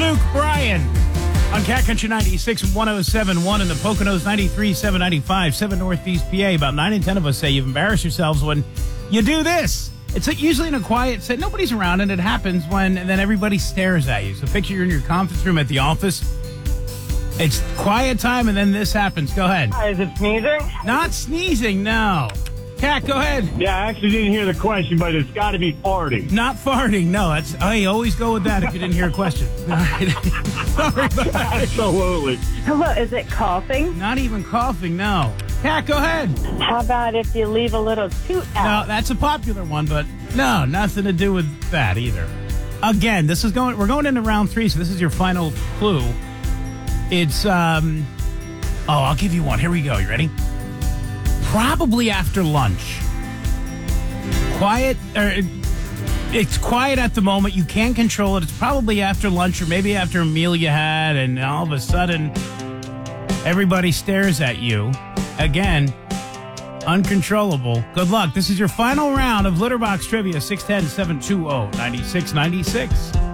Luke Bryan on Cat Country 96 107.1 in the Poconos 93 795 7 Northeast PA. About 9 in 10 of us say you've embarrassed yourselves when you do this. It's usually in a quiet set. Nobody's around, and it happens when and then everybody stares at you. So picture you're in your conference room at the office. It's quiet time, and then this happens. Go ahead. Hi, is it sneezing? Not sneezing, no. Cat, go ahead. Yeah, I actually didn't hear the question, but it's got to be farting. Not farting, no. That's you always go with that if you didn't hear a question. All right. Sorry about that. Absolutely. Hello, is it coughing? Not even coughing, no. Cat, go ahead. How about if you leave a little toot No, out? that's a popular one, but no, nothing to do with that either. Again, we're going into round 3, so this is your final clue. It's, I'll give you one. Here we go. You ready? Probably after lunch. It's quiet at the moment. You can't control it. It's probably after lunch or maybe after a meal you had, and all of a sudden, everybody stares at you. Again, uncontrollable. Good luck. This is your final round of Litterbox Trivia, 610-720-9696.